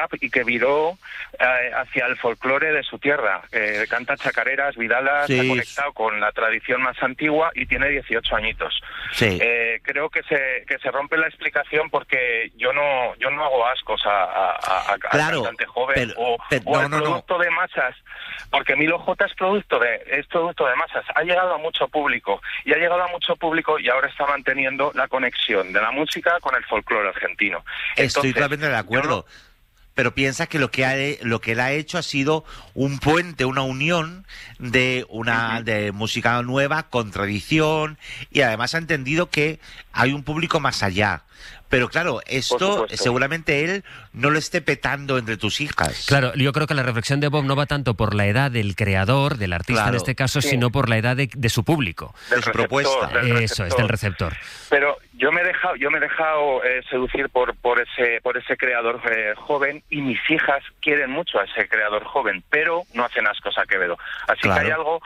trap y que viró hacia el folclore de su tierra. Canta chacareras, vidalas, Sí. ha conectado con la tradición más antigua y tiene 18 añitos. Sí. Creo que se rompe la explicación porque yo no hago ascos a Claro, cantante joven pero o no, al no, no. producto de masas, porque Milo J es producto de masas. Ha llegado a mucho público y ahora está manteniendo la conexión de la música con el folclore argentino. Estoy Entonces, totalmente de acuerdo. Pero piensa que lo que él ha hecho ha sido un puente, una unión de de música nueva con tradición, y además ha entendido que hay un público más allá. Pero claro, esto seguramente él no lo esté petando entre tus hijas. Claro, yo creo que la reflexión de Bob no va tanto por la edad del creador, del artista en este caso, sino por la edad de su público. De su propuesta. Eso es, del receptor. Pero yo me he dejado seducir por ese creador joven, y mis hijas quieren mucho a ese creador joven, pero no hacen ascos a Quevedo. Así que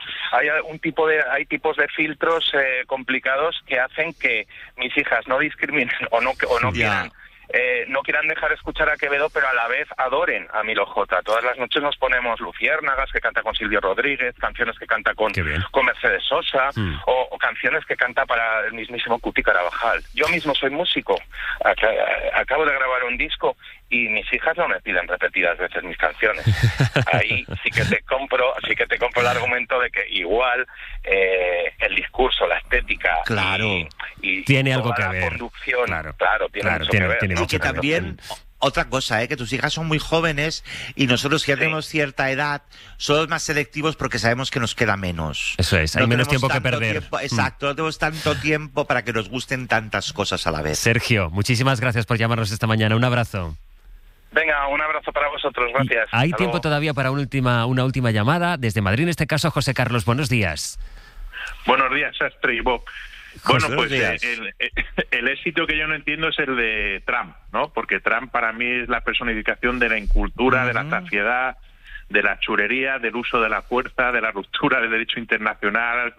hay tipos de filtros complicados que hacen que mis hijas no discriminen o no quieran dejar de escuchar a Quevedo, pero a la vez adoren a Milo J. Todas las noches nos ponemos Luciérnagas, que canta con Silvio Rodríguez, canciones que canta con Mercedes Sosa, o canciones que canta para el mismísimo Cuti Carabajal. Yo mismo soy músico, acabo de grabar un disco y mis hijas no me piden repetidas veces mis canciones. Ahí sí que te compro el argumento de que igual el discurso, la estética y tiene algo toda que la ver. conducción, tiene mucho que ver. Y que también, otra cosa, que tus hijas son muy jóvenes y nosotros que ya tenemos cierta edad somos más selectivos porque sabemos que nos queda menos. Eso es, hay menos tiempo que perder. Exacto, no tenemos tanto tiempo para que nos gusten tantas cosas a la vez. Sergio, muchísimas gracias por llamarnos esta mañana. Un abrazo. Venga, un abrazo para vosotros, gracias. Hay tiempo todavía para una última llamada. Desde Madrid, en este caso, José Carlos, buenos días. Buenos días, Sastre y Bob. Bueno, pues días. el éxito que yo no entiendo es el de Trump, ¿no? Porque Trump para mí es la personificación de la incultura, de la saciedad, de la chulería, del uso de la fuerza, de la ruptura del derecho internacional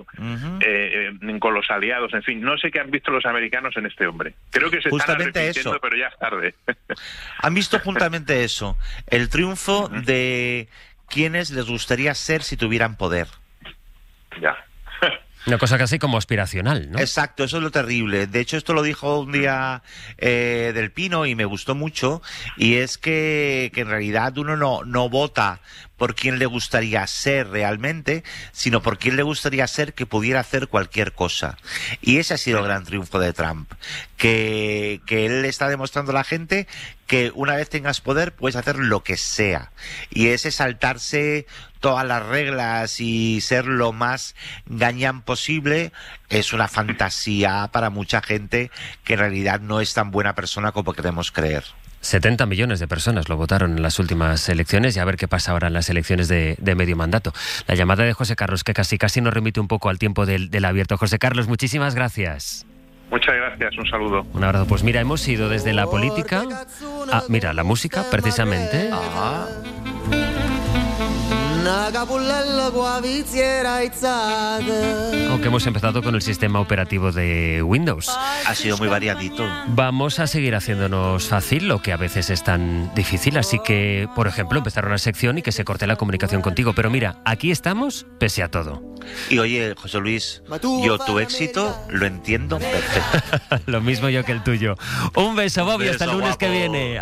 con los aliados, en fin. No sé qué han visto los americanos en este hombre. Creo que se están arrepintiendo, pero ya es tarde. Han visto justamente eso, el triunfo de quienes les gustaría ser si tuvieran poder. Ya. Una cosa casi como aspiracional, ¿no? Exacto, eso es lo terrible. De hecho, esto lo dijo un día Del Pino y me gustó mucho, y es que en realidad uno no vota por quién le gustaría ser realmente, sino por quién le gustaría ser que pudiera hacer cualquier cosa. Y ese ha sido el gran triunfo de Trump, que él le está demostrando a la gente que una vez tengas poder puedes hacer lo que sea. Y ese saltarse todas las reglas y ser lo más gañán posible es una fantasía para mucha gente que en realidad no es tan buena persona como queremos creer. 70 millones de personas lo votaron en las últimas elecciones, y a ver qué pasa ahora en las elecciones de medio mandato. La llamada de José Carlos, que casi nos remite un poco al tiempo del abierto. José Carlos, muchísimas gracias. Muchas gracias, un saludo. Un abrazo. Pues mira, hemos ido desde la política a, la música, precisamente. Aunque hemos empezado con el sistema operativo de Windows. Ha sido muy variadito. Vamos a seguir haciéndonos fácil lo que a veces es tan difícil, así que, por ejemplo, empezar una sección y que se corte la comunicación contigo. Pero mira, aquí estamos pese a todo. Y oye, José Luis, yo tu éxito lo entiendo perfecto. Lo mismo yo que el tuyo. Un beso, Bobby, hasta el lunes que viene.